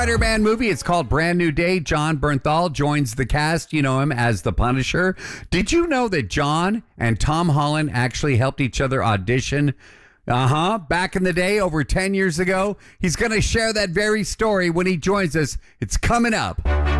Spider-Man movie. It's called Brand New Day. John Bernthal joins the cast. You know him as the Punisher. Did you know that John and Tom Holland actually helped each other audition? Back in the day, over 10 years ago. He's going to share that very story when he joins us. It's coming up